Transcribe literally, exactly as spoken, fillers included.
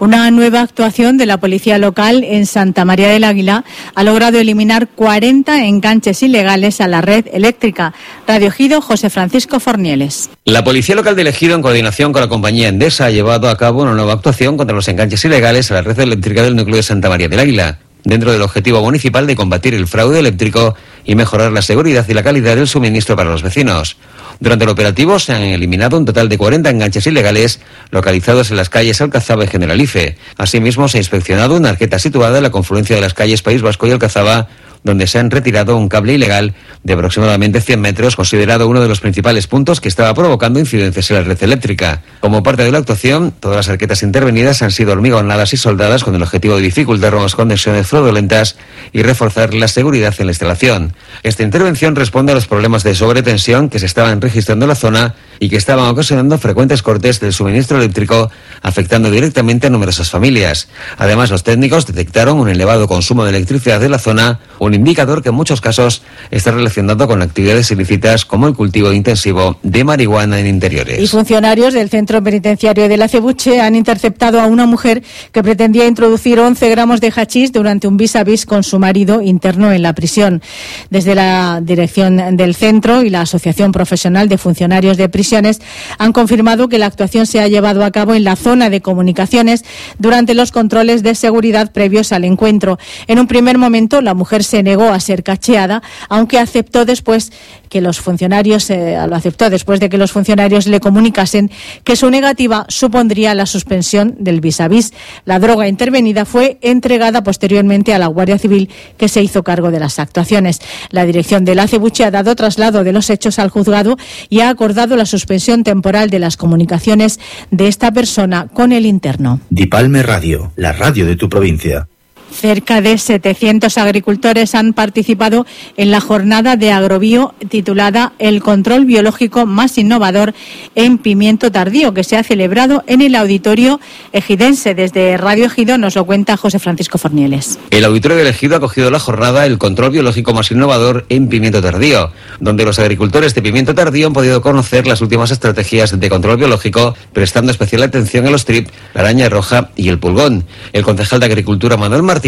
Una nueva actuación de la policía local en Santa María del Águila ha logrado eliminar cuarenta enganches ilegales a la red eléctrica. Radio Ejido, José Francisco Fornieles. La policía local de Ejido, en coordinación con la compañía Endesa, ha llevado a cabo una nueva actuación contra los enganches ilegales a la red eléctrica del núcleo de Santa María del Águila, dentro del objetivo municipal de combatir el fraude eléctrico y mejorar la seguridad y la calidad del suministro para los vecinos. Durante el operativo se han eliminado un total de cuarenta enganches ilegales localizados en las calles Alcazaba y Generalife. Asimismo, se ha inspeccionado una arqueta situada en la confluencia de las calles País Vasco y Alcazaba, donde se han retirado un cable ilegal de aproximadamente cien metros, considerado uno de los principales puntos que estaba provocando incidencias en la red eléctrica. Como parte de la actuación, todas las arquetas intervenidas han sido hormigonadas y soldadas con el objetivo de dificultar las conexiones fraudulentas y reforzar la seguridad en la instalación. Esta intervención responde a los problemas de sobretensión que se estaban registrando en la zona y que estaban ocasionando frecuentes cortes del suministro eléctrico, afectando directamente a numerosas familias. Además, los técnicos detectaron un elevado consumo de electricidad en la zona, un indicador que en muchos casos está relacionado con actividades ilícitas como el cultivo intensivo de marihuana en interiores. Y funcionarios del centro penitenciario de la Acebuche han interceptado a una mujer que pretendía introducir once gramos de hachís durante un vis a vis con su marido interno en la prisión. Desde la dirección del centro y la Asociación Profesional de Funcionarios de Prisiones han confirmado que la actuación se ha llevado a cabo en la zona de comunicaciones durante los controles de seguridad previos al encuentro. En un primer momento, la mujer se negó a ser cacheada, aunque aceptó después que los funcionarios eh, lo aceptó después de que los funcionarios le comunicasen que su negativa supondría la suspensión del vis a vis. La droga intervenida fue entregada posteriormente a la Guardia Civil, que se hizo cargo de las actuaciones. La dirección de la Acebuche ha dado traslado de los hechos al juzgado y ha acordado la suspensión temporal de las comunicaciones de esta persona con el interno. Dipalme Radio, la radio de tu provincia. Cerca de setecientos agricultores han participado en la jornada de Agrobio titulada El control biológico más innovador en pimiento tardío, que se ha celebrado en el auditorio ejidense. Desde Radio Ejido nos lo cuenta José Francisco Fornieles. El auditorio del Ejido ha acogido la jornada El control biológico más innovador en pimiento tardío, donde los agricultores de pimiento tardío han podido conocer las últimas estrategias de control biológico, prestando especial atención a los trip, la araña roja y el pulgón. El concejal de Agricultura, Manuel Martínez,